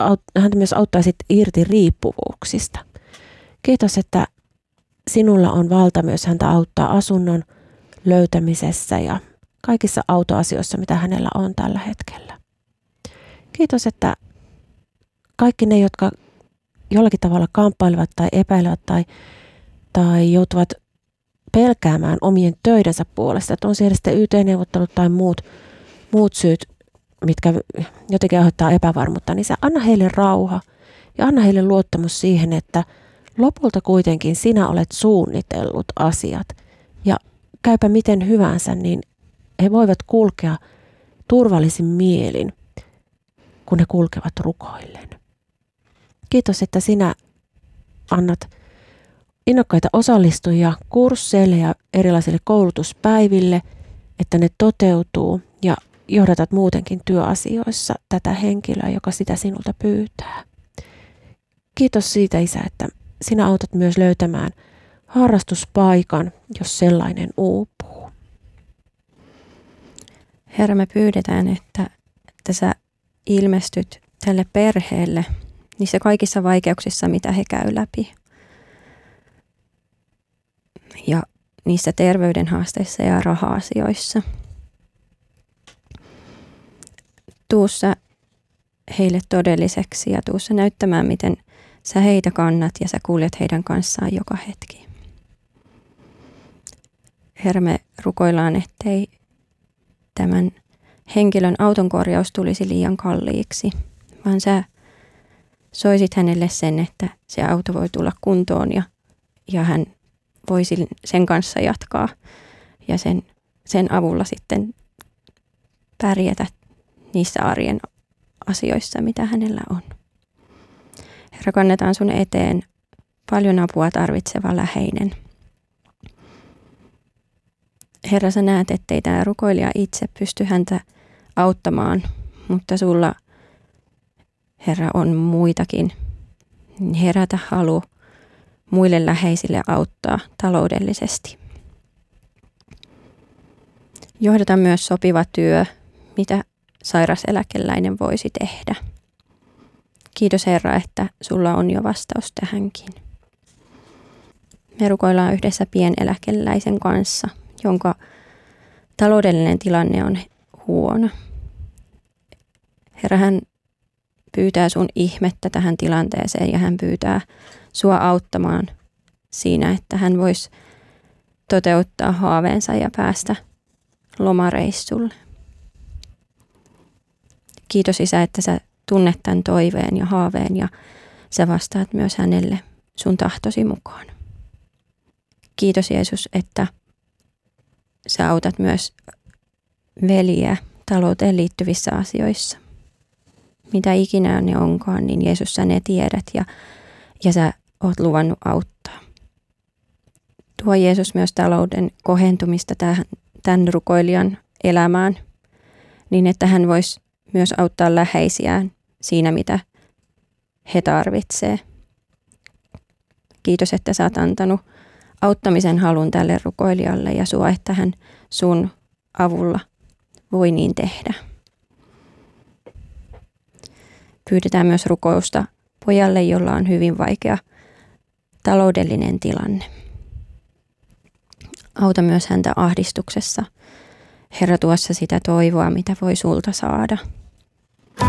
häntä myös auttaisit irti riippuvuuksista. Kiitos, että sinulla on valta myös häntä auttaa asunnon löytämisessä ja kaikissa autoasioissa, mitä hänellä on tällä hetkellä. Kiitos, että kaikki ne, jotka jollakin tavalla kamppailevat tai epäilevät tai joutuvat pelkäämään omien töidensä puolesta, että on siellä sitten YT-neuvottelut tai muut syyt, mitkä jotenkin aiheuttaa epävarmuutta, niin sä anna heille rauha ja anna heille luottamus siihen, että lopulta kuitenkin sinä olet suunnitellut asiat ja käypä miten hyvänsä, niin he voivat kulkea turvallisin mielin, kun he kulkevat rukoillen. Kiitos, että sinä annat innokkaita osallistujia kursseille ja erilaisille koulutuspäiville, että ne toteutuu ja johdatat muutenkin työasioissa tätä henkilöä, joka sitä sinulta pyytää. Kiitos siitä, Isä, että sinä autat myös löytämään harrastuspaikan, jos sellainen uupuu. Herra, me pyydetään, että sä ilmestyt tälle perheelle niissä kaikissa vaikeuksissa, mitä he käy läpi. Ja niissä terveyden haasteissa ja raha-asioissa. Tuu sä heille todelliseksi ja tuu sä näyttämään, miten sä heitä kannat ja sä kuljet heidän kanssaan joka hetki. Herra, me rukoillaan, ettei tämän henkilön autonkorjaus tulisi liian kalliiksi, vaan sä soisit hänelle sen, että se auto voi tulla kuntoon ja hän voisi sen kanssa jatkaa ja sen avulla sitten pärjätä niissä arjen asioissa, mitä hänellä on. Herra, kannetaan sun eteen paljon apua tarvitseva läheinen. Herra, sä näet, ettei tämä rukoilija itse pysty häntä auttamaan, mutta sulla, Herra, on muitakin. Herätä halu muille läheisille auttaa taloudellisesti. Johdata myös sopiva työ, mitä sairaseläkeläinen voisi tehdä. Kiitos, Herra, että sulla on jo vastaus tähänkin. Me rukoillaan yhdessä pieneläkeläisen kanssa, jonka taloudellinen tilanne on huono. Herra, hän pyytää sun ihmettä tähän tilanteeseen ja hän pyytää sua auttamaan siinä, että hän voisi toteuttaa haaveensa ja päästä lomareissulle. Kiitos, Isä, että sä tunnet tämän toiveen ja haaveen ja sä vastaat myös hänelle sun tahtosi mukaan. Kiitos, Jeesus, että sä autat myös veljeä talouteen liittyvissä asioissa. Mitä ikinä ne onkaan, niin Jeesus, sä ne tiedät ja sä oot luvannut auttaa. Tuo, Jeesus, myös talouden kohentumista tämän rukoilijan elämään, niin että hän voisi myös auttaa läheisiään siinä, mitä he tarvitsee. Kiitos, että sä oot antanut auttamisen halun tälle rukoilijalle ja sua, että hän sun avulla voi niin tehdä. Pyydetään myös rukousta pojalle, jolla on hyvin vaikea taloudellinen tilanne. Auta myös häntä ahdistuksessa. Herra, tuossa sitä toivoa, mitä voi sulta saada.